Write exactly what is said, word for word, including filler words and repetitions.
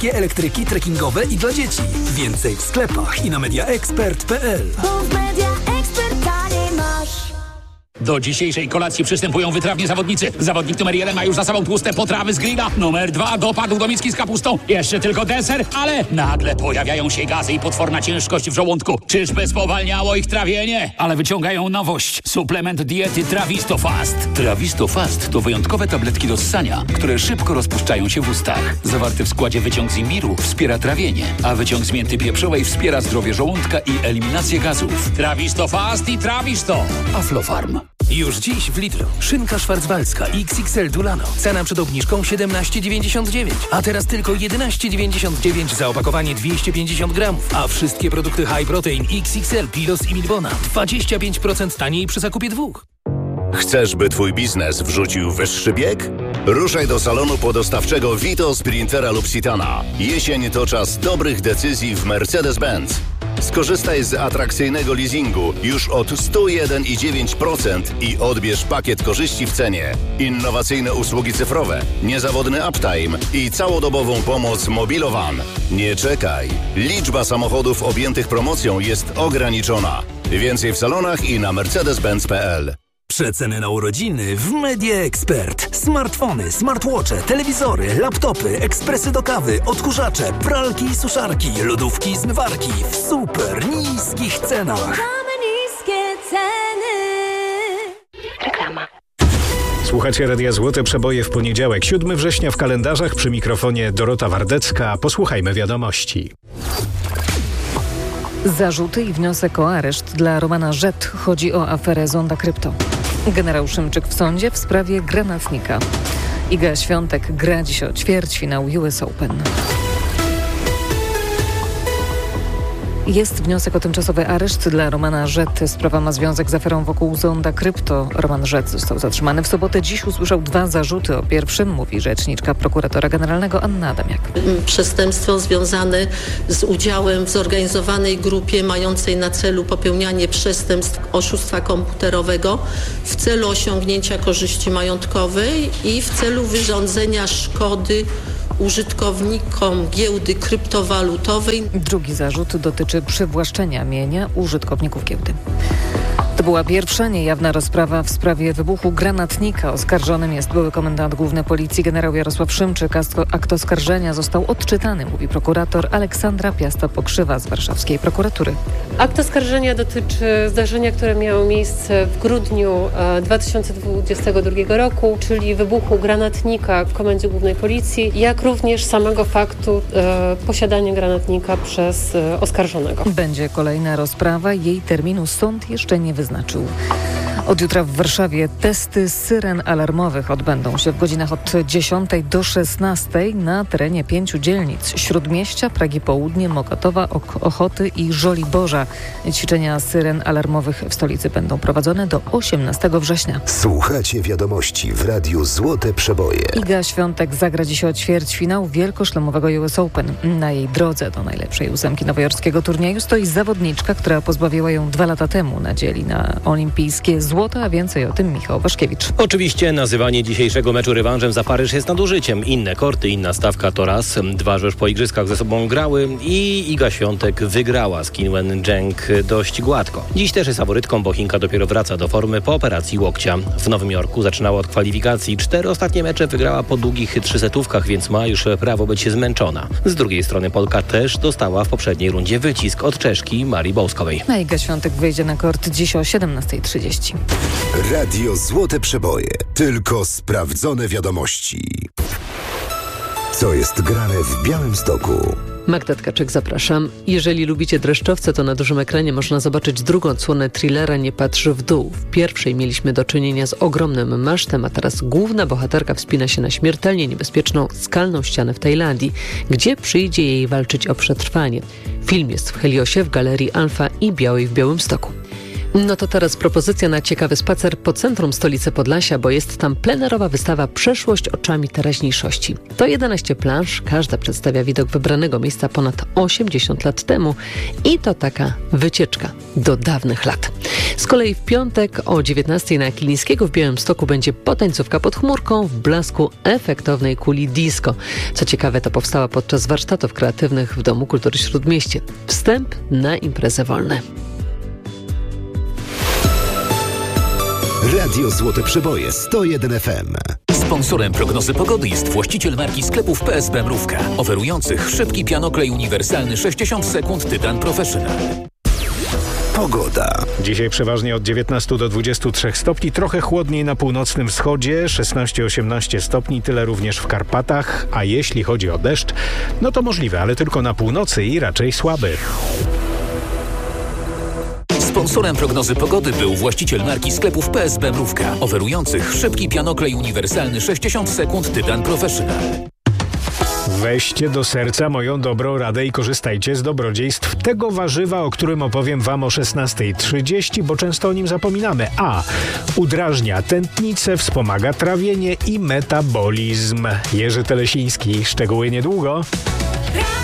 Wszystkie elektryki trekkingowe i dla dzieci. Więcej w sklepach i na media ekspert kropka p l. Do dzisiejszej kolacji przystępują wytrawni zawodnicy. Zawodnik numer jeden ma już za sobą tłuste potrawy z grilla. Numer dwa dopadł do miski z kapustą. Jeszcze tylko deser, ale nagle pojawiają się gazy i potworna ciężkość w żołądku. Czyżby spowalniało ich trawienie? Ale wyciągają nowość. Suplement diety Trawisto Fast. Trawisto Fast to wyjątkowe tabletki do ssania, które szybko rozpuszczają się w ustach. Zawarty w składzie wyciąg z imbiru wspiera trawienie, a wyciąg z mięty pieprzowej wspiera zdrowie żołądka i eliminację gazów. Trawisto Fast i Trawisto. Aflofarm. Już dziś w Lidlu. Szynka szwarcwaldzka X X L Dulano. Cena przed obniżką siedemnaście dziewięćdziesiąt dziewięć, a teraz tylko jedenaście dziewięćdziesiąt dziewięć za opakowanie dwieście pięćdziesiąt gramów. A wszystkie produkty High Protein X X L, Pilos i Milbona dwadzieścia pięć procent taniej przy zakupie dwóch. Chcesz, by twój biznes wrzucił wyższy bieg? Ruszaj do salonu podostawczego Vito, Sprintera lub Citana. Jesień to czas dobrych decyzji w Mercedes-Benz. Skorzystaj z atrakcyjnego leasingu już od sto jeden i dziewięć procent i odbierz pakiet korzyści w cenie. Innowacyjne usługi cyfrowe, niezawodny uptime i całodobową pomoc Mobilowan. Nie czekaj. Liczba samochodów objętych promocją jest ograniczona. Więcej w salonach i na mercedes benz kropka p l. Przeceny na urodziny w Media Expert. Smartfony, smartwatche, telewizory, laptopy, ekspresy do kawy, odkurzacze, pralki i suszarki, lodówki i zmywarki w super niskich cenach. Mamy niskie ceny. Reklama. Słuchacie Radia Złote Przeboje w poniedziałek, siódmego września w kalendarzach, przy mikrofonie Dorota Wardecka. Posłuchajmy wiadomości. Zarzuty i wniosek o areszt dla Romana Rzet. Chodzi o aferę Zonda Krypto. Generał Szymczyk w sądzie w sprawie granatnika. Iga Świątek gra dziś o ćwierćfinał U S Open. Jest wniosek o tymczasowy areszt dla Romana Rzet. Sprawa ma związek z aferą wokół Zonda Krypto. Roman Rzet został zatrzymany w sobotę. Dziś usłyszał dwa zarzuty. O pierwszym mówi rzeczniczka prokuratora generalnego Anna Adamiak. Przestępstwo związane z udziałem w zorganizowanej grupie mającej na celu popełnianie przestępstw oszustwa komputerowego w celu osiągnięcia korzyści majątkowej i w celu wyrządzenia szkody użytkownikom giełdy kryptowalutowej. Drugi zarzut dotyczy przywłaszczenia mienia użytkowników giełdy. To była pierwsza niejawna rozprawa w sprawie wybuchu granatnika. Oskarżonym jest były komendant główny policji generał Jarosław Szymczyk. Akt oskarżenia został odczytany, mówi prokurator Aleksandra Piasta-Pokrzywa z warszawskiej prokuratury. Akt oskarżenia dotyczy zdarzenia, które miało miejsce w grudniu dwa tysiące dwudziestego drugiego roku, czyli wybuchu granatnika w Komendzie Głównej Policji, jak również samego faktu e, posiadania granatnika przez e, oskarżonego. Będzie kolejna rozprawa. Jej terminu sąd jeszcze nie wyznaczył. Od jutra w Warszawie testy syren alarmowych odbędą się w godzinach od dziesiątej do szesnastej na terenie pięciu dzielnic: Śródmieścia, Pragi Południe, Mokotowa, Ochoty i Żoliborza. Ćwiczenia syren alarmowych w stolicy będą prowadzone do osiemnastego września. Słuchacie wiadomości w Radiu Złote Przeboje. Iga Świątek zagra dziś o ćwierćfinał wielkoszlemowego U S Open. Na jej drodze do najlepszej ósemki nowojorskiego turnieju stoi zawodniczka, która pozbawiła ją dwa lata temu nadziei na olimpijskie złoto, a więcej o tym Michał Waszkiewicz. Oczywiście nazywanie dzisiejszego meczu rewanżem za Paryż jest nadużyciem. Inne korty, inna stawka to raz. Dwa, że już po igrzyskach ze sobą grały i Iga Świątek wygrała z Qin Wen Zheng dość gładko. Dziś też jest faworytką, bo Chinka dopiero wraca do formy po operacji łokcia. W Nowym Jorku zaczynała od kwalifikacji. Cztery ostatnie mecze wygrała po długich trzysetówkach, więc ma już prawo być zmęczona. Z drugiej strony Polka też dostała w poprzedniej rundzie wycisk od Czeszki Marii Bołskowej. A Iga Świątek wyjdzie na kort dziś o siedemnasta trzydzieści. Radio Złote Przeboje. Tylko sprawdzone wiadomości. Co jest grane w Białymstoku? Magda Tkaczyk, zapraszam. Jeżeli lubicie dreszczowce, to na dużym ekranie można zobaczyć drugą odsłonę thrillera Nie patrz w dół. W pierwszej mieliśmy do czynienia z ogromnym masztem, a teraz główna bohaterka wspina się na śmiertelnie niebezpieczną skalną ścianę w Tajlandii, gdzie przyjdzie jej walczyć o przetrwanie. Film jest w Heliosie, w Galerii Alfa i Białej w Białymstoku. No to teraz propozycja na ciekawy spacer po centrum stolicy Podlasia, bo jest tam plenerowa wystawa Przeszłość oczami teraźniejszości. To jedenaście plansz, każda przedstawia widok wybranego miejsca ponad osiemdziesiąt lat temu i to taka wycieczka do dawnych lat. Z kolei w piątek o dziewiętnastej na Kilińskiego w Białymstoku będzie potańcówka pod chmurką w blasku efektownej kuli disco. Co ciekawe, to powstała podczas warsztatów kreatywnych w Domu Kultury Śródmieście. Wstęp na imprezę wolny. Radio Złote Przeboje sto jeden F M. Sponsorem prognozy pogody jest właściciel marki sklepów P S B Mrówka, oferujących szybki pianoklej uniwersalny sześćdziesiąt sekund Tytan Professional. Pogoda. Dzisiaj przeważnie od dziewiętnastu do dwudziestu trzech stopni, trochę chłodniej na północnym wschodzie, szesnaście osiemnaście stopni, tyle również w Karpatach, a jeśli chodzi o deszcz, no to możliwe, ale tylko na północy i raczej słaby. Sponsorem prognozy pogody był właściciel marki sklepów P S B Mrówka, oferujących szybki pianoklej uniwersalny sześćdziesiąt sekund Tytan Professional. Weźcie do serca moją dobrą radę i korzystajcie z dobrodziejstw tego warzywa, o którym opowiem Wam o szesnasta trzydzieści, bo często o nim zapominamy. A. Udrażnia tętnicę, wspomaga trawienie i metabolizm. Jerzy Telesiński. Szczegóły niedługo.